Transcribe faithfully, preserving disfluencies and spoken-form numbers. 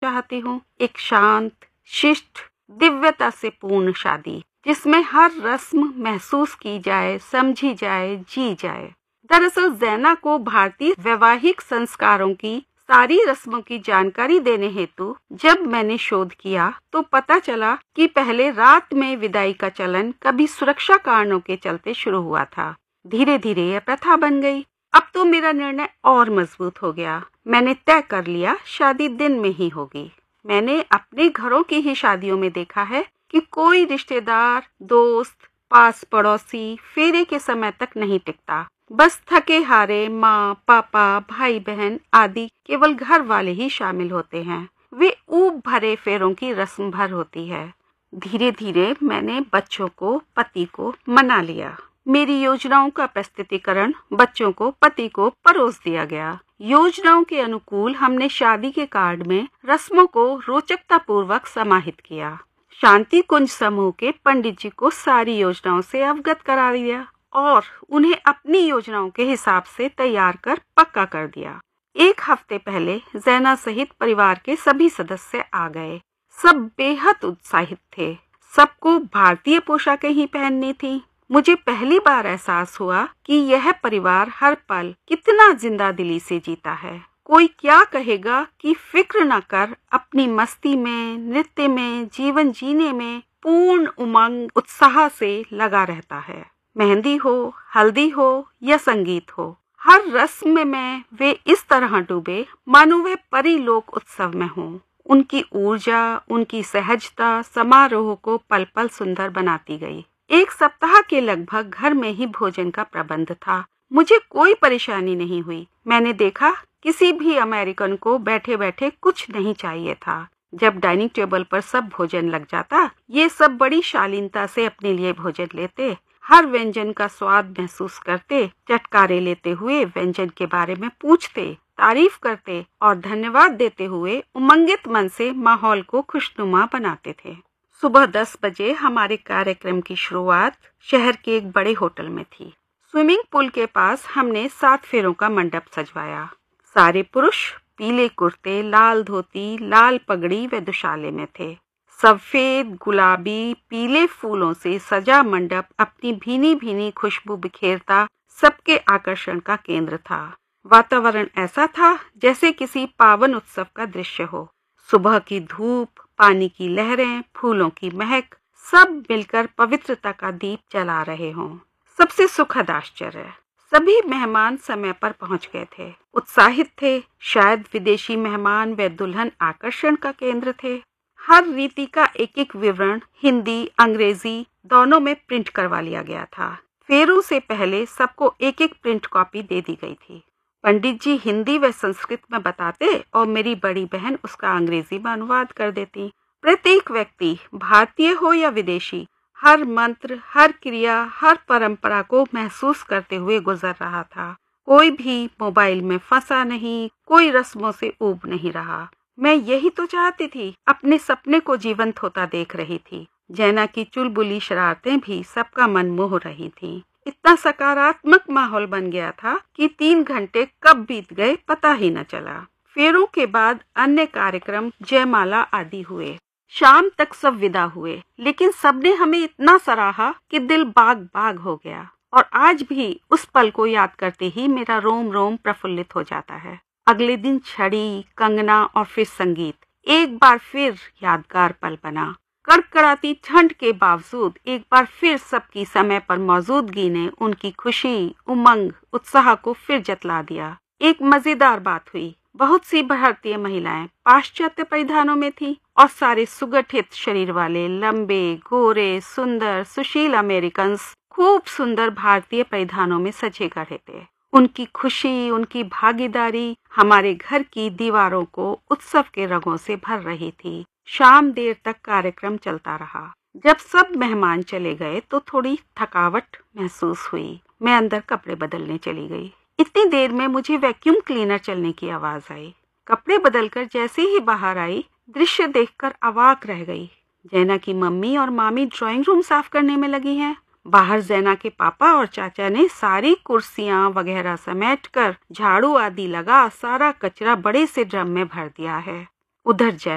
चाहती हूँ, एक शांत, शिष्ट, दिव्यता से पूर्ण शादी, जिसमें हर रस्म महसूस की जाए, समझी जाए, जी जाए। दरअसल जैना को भारतीय वैवाहिक संस्कारों की सारी रस्मों की जानकारी देने हेतु जब मैंने शोध किया तो पता चला कि पहले रात में विदाई का चलन कभी सुरक्षा कारणों के चलते शुरू हुआ था। धीरे धीरे यह प्रथा बन गई। अब तो मेरा निर्णय और मजबूत हो गया। मैंने तय कर लिया, शादी दिन में ही होगी। मैंने अपने घरों की ही शादियों में देखा है कि कोई रिश्तेदार, दोस्त, पास पड़ोसी फेरे के समय तक नहीं टिकता। बस थके हारे माँ, पापा, भाई बहन आदि केवल घर वाले ही शामिल होते हैं। वे ऊब भरे फेरों की रस्म भर होती है। धीरे धीरे मैंने बच्चों को, पति को मना लिया। मेरी योजनाओं का प्रस्तुतिकरण बच्चों को, पति को परोस दिया गया। योजनाओं के अनुकूल हमने शादी के कार्ड में रस्मों को रोचकता पूर्वक समाहित किया। शांति कुंज समूह के पंडित जी को सारी योजनाओं से अवगत करा दिया और उन्हें अपनी योजनाओं के हिसाब से तैयार कर पक्का कर दिया। एक हफ्ते पहले जैना सहित परिवार के सभी सदस्य आ गए। सब बेहद उत्साहित थे। सबको भारतीय पोशाकें ही पहननी थी। मुझे पहली बार एहसास हुआ कि यह परिवार हर पल कितना जिंदा दिली से जीता है। कोई क्या कहेगा कि फिक्र न कर, अपनी मस्ती में, नृत्य में, जीवन जीने में पूर्ण उमंग, उत्साह से लगा रहता है। मेहंदी हो, हल्दी हो या संगीत हो, हर रस्म में वे इस तरह डूबे मानो वे परीलोक उत्सव में हों। उनकी ऊर्जा, उनकी सहजता समारोह को पल पल सुंदर बनाती गई। एक सप्ताह के लगभग घर में ही भोजन का प्रबंध था। मुझे कोई परेशानी नहीं हुई। मैंने देखा किसी भी अमेरिकन को बैठे बैठे कुछ नहीं चाहिए था। जब डाइनिंग टेबल पर सब भोजन लग जाता, ये सब बड़ी शालीनता से अपने लिए भोजन लेते, हर व्यंजन का स्वाद महसूस करते, चटकारे लेते हुए व्यंजन के बारे में पूछते, तारीफ करते और धन्यवाद देते हुए उमंगित मन से माहौल को खुशनुमा बनाते थे। सुबह दस बजे हमारे कार्यक्रम की शुरुआत शहर के एक बड़े होटल में थी। स्विमिंग पूल के पास हमने सात फेरों का मंडप सजवाया। सारे पुरुष पीले कुर्ते, लाल धोती, लाल पगड़ी व दुशाले में थे। सफेद, गुलाबी, पीले फूलों से सजा मंडप अपनी भीनी भीनी खुशबू बिखेरता सबके आकर्षण का केंद्र था। वातावरण ऐसा था जैसे किसी पावन उत्सव का दृश्य हो। सुबह की धूप, पानी की लहरें, फूलों की महक, सब मिलकर पवित्रता का दीप जला रहे हों। सबसे सुखद आश्चर्य, सभी मेहमान समय पर पहुंच गए थे, उत्साहित थे। शायद विदेशी मेहमान व दुल्हन आकर्षण का केंद्र थे। हर रीति का एक एक विवरण हिंदी, अंग्रेजी दोनों में प्रिंट करवा लिया गया था। फेरों से पहले सबको एक एक प्रिंट कॉपी दे दी गई थी। पंडित जी हिंदी व संस्कृत में बताते और मेरी बड़ी बहन उसका अंग्रेजी में अनुवाद कर देती। प्रत्येक व्यक्ति, भारतीय हो या विदेशी, हर मंत्र, हर क्रिया, हर परंपरा को महसूस करते हुए गुजर रहा था। कोई भी मोबाइल में फंसा नहीं, कोई रस्मों से ऊब नहीं रहा। मैं यही तो चाहती थी, अपने सपने को जीवंत होता देख रही थी। जैना की चुलबुली शरारतें भी सबका मन मोह रही थी। इतना सकारात्मक माहौल बन गया था कि तीन घंटे कब बीत गए पता ही न चला। फेरों के बाद अन्य कार्यक्रम, जयमाला आदि हुए। शाम तक सब विदा हुए, लेकिन सबने हमें इतना सराहा कि दिल बाग बाग हो गया। और आज भी उस पल को याद करते ही मेरा रोम रोम प्रफुल्लित हो जाता है। अगले दिन छड़ी, कंगना और फिर संगीत एक बार फिर यादगार पल बना। कड़कड़ाती ठंड के बावजूद एक बार फिर सबकी समय पर मौजूदगी ने उनकी खुशी, उमंग, उत्साह को फिर जतला दिया। एक मजेदार बात हुई। बहुत सी भारतीय महिलाएं पाश्चात्य परिधानों में थी और सारे सुगठित शरीर वाले, लंबे, गोरे, सुंदर, सुशील अमेरिकन खूब सुंदर भारतीय परिधानों में सजे गढ़े थे। उनकी खुशी, उनकी भागीदारी हमारे घर की दीवारों को उत्सव के रंगों से भर रही थी। शाम देर तक कार्यक्रम चलता रहा। जब सब मेहमान चले गए तो थोड़ी थकावट महसूस हुई। मैं अंदर कपड़े बदलने चली गई। इतनी देर में मुझे वैक्यूम क्लीनर चलने की आवाज आई। कपड़े बदलकर जैसे ही बाहर आई, दृश्य देखकर अवाक रह गई। जैना की मम्मी और मामी ड्राइंग रूम साफ करने में लगी हैं। बाहर जैना के पापा और चाचा ने सारी कुर्सियां वगैरह समेटकर झाड़ू आदि लगा सारा कचरा बड़े से ड्रम में भर दिया है। उधर जैना